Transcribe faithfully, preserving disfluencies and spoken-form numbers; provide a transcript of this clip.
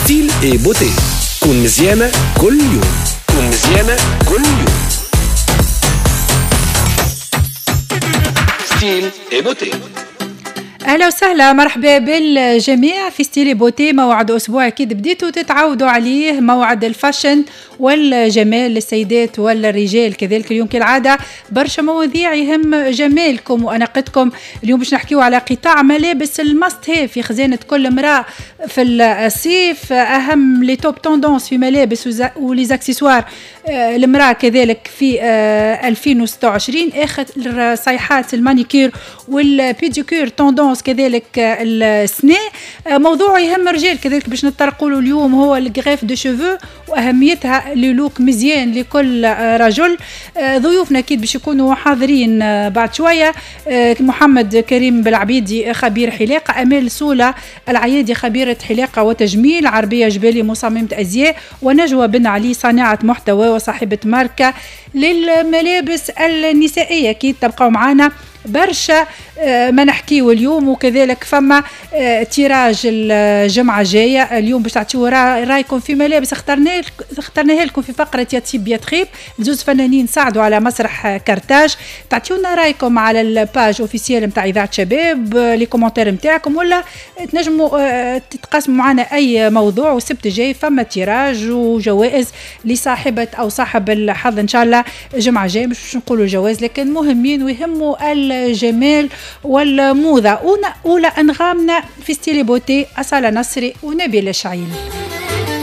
ستيل اي بوتي. كون مزيانة كل يوم. كون مزيانة كل يوم. ستيل اي بوتي. أهلا وسهلا، مرحبا بالجميع في ستيل بوتي. موعد أسبوع أكيد بديتوا تتعودوا عليه، موعد الفاشن والجمال للسيدات والرجال كذلك. اليوم كالعادة برشا مواضيع يهم جمالكم وأناقتكم. اليوم باش نحكيو على قطاع ملابس الماست هاف في خزانة كل امرأة في الصيف. أهم لي توب توندونس في ملابس وليزاكسيسوار المرأة كذلك في ألفين وستة وعشرين. آخر صيحات المانيكير والبيديكير توندونس كذلك السنة. موضوع يهم الرجال كذلك باش نتطرقوا له اليوم هو الغريف دو شوفو وأهميتها للوك مزيان لكل رجل. ضيوفنا أكيد باش يكونوا حاضرين بعد شوية. محمد كريم بالعبيدي خبير حلاقة، أمال سولة العيادي خبيرة حلاقة وتجميل، عربية جبالي مصممة أزياء، ونجوى بن علي صانعة محتوى وصاحبة ماركة للملابس النسائية. أكيد تبقوا معنا برشا ما نحكيه اليوم. وكذلك فما تيراج الجمعة الجاية اليوم باش تعطيو رايكم في ملابس اخترنا اخترناها لكم في فقرة ياتيب ياتخيب. زوز فنانين صعدوا على مسرح كارتاج. تعطيونا رايكم على الباج اوفيسيال نتاع إذاعة شباب، لي كومنتير نتاعكم، ولا تنجموا تتقاسموا معنا أي موضوع. والسبت الجاي فما تيراج وجوائز لصاحبة أو صاحب الحظ إن شاء الله. جمعة جاي مش نقولوا الجواز لكن مهمين ويهموا الجمال والموضة. أولى أنغامنا في ستيل بوتي أصالة نصري ونبيل شعيل.